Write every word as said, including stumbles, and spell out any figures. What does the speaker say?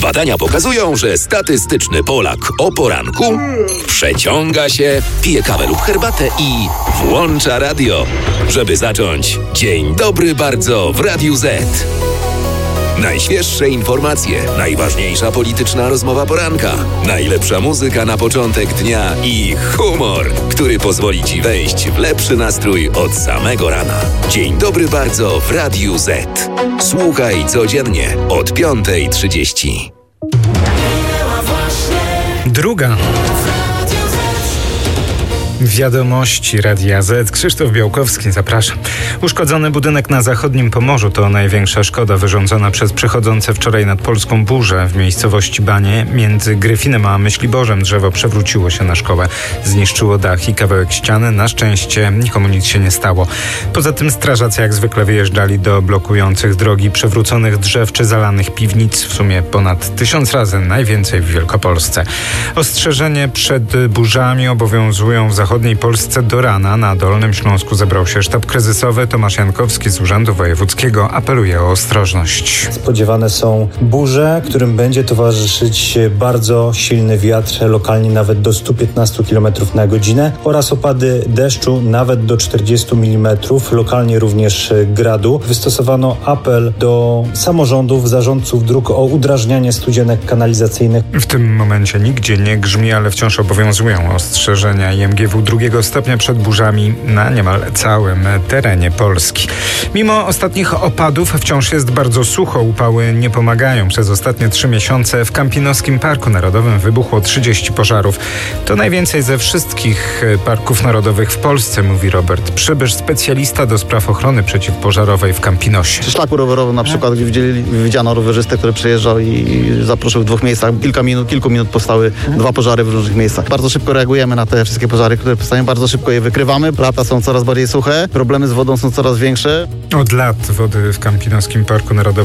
Badania pokazują, że statystyczny Polak o poranku przeciąga się, pije kawę lub herbatę i włącza radio, żeby zacząć dzień dobry bardzo w Radiu Z. Najświeższe informacje, najważniejsza polityczna rozmowa poranka, najlepsza muzyka na początek dnia i humor, który pozwoli Ci wejść w lepszy nastrój od samego rana. Dzień dobry bardzo w Radiu Z. Słuchaj codziennie od piątej trzydzieści. Druga. Wiadomości Radia Z. Krzysztof Białkowski, zapraszam. Uszkodzony budynek na zachodnim Pomorzu to największa szkoda wyrządzona przez przechodzące wczoraj nad Polską burzę. W miejscowości Banie między Gryfinem a Myśliborzem drzewo przewróciło się na szkołę. Zniszczyło dach i kawałek ściany. Na szczęście nikomu nic się nie stało. Poza tym strażacy jak zwykle wyjeżdżali do blokujących drogi przewróconych drzew czy zalanych piwnic. W sumie ponad tysiąc razy najwięcej w Wielkopolsce. Ostrzeżenie przed burzami obowiązują w zachodniej Polsce do rana. Na Dolnym Śląsku zebrał się sztab kryzysowy. Tomasz Jankowski z Urzędu Wojewódzkiego apeluje o ostrożność. Spodziewane są burze, którym będzie towarzyszyć bardzo silny wiatr, lokalnie nawet do stu piętnastu kilometrów na godzinę oraz opady deszczu nawet do czterdziestu milimetrów, lokalnie również gradu. Wystosowano apel do samorządów, zarządców dróg o udrażnianie studzienek kanalizacyjnych. W tym momencie nigdzie nie grzmi, ale wciąż obowiązują ostrzeżenia I M G W drugiego stopnia przed burzami na niemal całym terenie Polski. Mimo ostatnich opadów wciąż jest bardzo sucho. Upały nie pomagają. Przez ostatnie trzy miesiące w Kampinoskim Parku Narodowym wybuchło trzydzieści pożarów. To najwięcej ze wszystkich parków narodowych w Polsce, mówi Robert Przybysz, specjalista do spraw ochrony przeciwpożarowej w Kampinosie. Przy szlaku rowerowym na przykład, gdzie widzieli, widziano rowerzystę, który przyjeżdżał i zaprosił w dwóch miejscach. Kilka minut, kilku minut powstały dwa pożary w różnych miejscach. Bardzo szybko reagujemy na te wszystkie pożary, które powstają. Bardzo szybko je wykrywamy. Lata są coraz bardziej suche. Problemy z wodą są coraz większe. Od lat wody w Kampinoskim Parku Narodowym